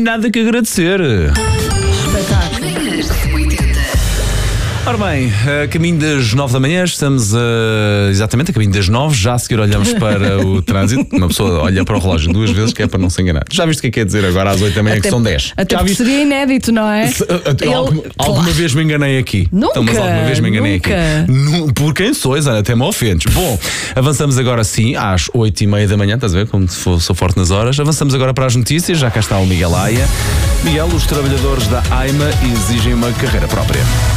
nada que agradecer. Ora bem, a caminho das 9 da manhã, estamos exatamente a caminho das 9, já a seguir olhamos para o trânsito. Uma pessoa olha para o relógio 2 vezes, que é para não se enganar. Já viste o que é quer dizer agora às 8 da manhã, que são 10? Até já viste? seria inédito, não é? Alguma vez me enganei aqui? Nunca, então, mas alguma vez me enganei nunca. aqui? Por quem sois, até me ofendes. Bom, avançamos agora sim, às 8h30 da manhã, estás a ver como sou forte nas horas. Avançamos agora para as notícias, já cá está o Miguel Aia. Miguel, os trabalhadores da AIMA exigem uma carreira própria.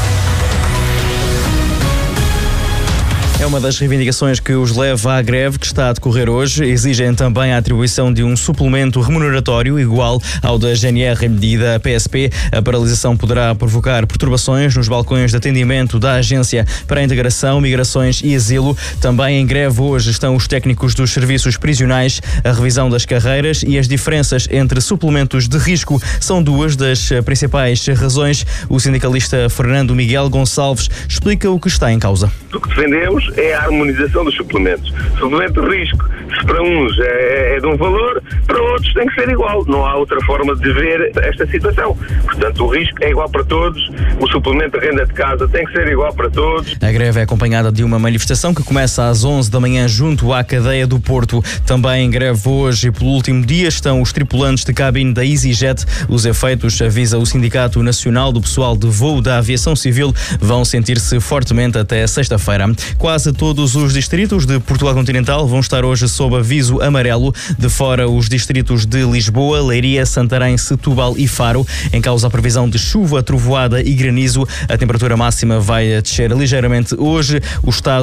É uma das reivindicações que os leva à greve que está a decorrer hoje. Exigem também a atribuição de um suplemento remuneratório igual ao da GNR em medida PSP. A paralisação poderá provocar perturbações nos balcões de atendimento da Agência para a Integração, Migrações e Asilo. Também em greve hoje estão os técnicos dos serviços prisionais. A revisão das carreiras e as diferenças entre suplementos de risco são duas das principais razões. O sindicalista Fernando Miguel Gonçalves explica o que está em causa. O que defendemos é a harmonização dos suplementos. Suplemento de risco, se para uns é de um valor, para outros tem que ser igual. Não há outra forma de ver esta situação. Portanto, o risco é igual para todos, o suplemento de renda de casa tem que ser igual para todos. A greve é acompanhada de uma manifestação que começa às 11 da manhã junto à cadeia do Porto. Também em greve hoje e pelo último dia estão os tripulantes de cabine da EasyJet. Os efeitos, avisa o Sindicato Nacional do Pessoal de Voo da Aviação Civil, vão sentir-se fortemente até sexta-feira. Quase todos os distritos de Portugal Continental vão estar hoje sob aviso amarelo. De fora, os distritos de Lisboa, Leiria, Santarém, Setúbal e Faro. Em causa a previsão de chuva, trovoada e granizo. A temperatura máxima vai descer ligeiramente hoje. O estado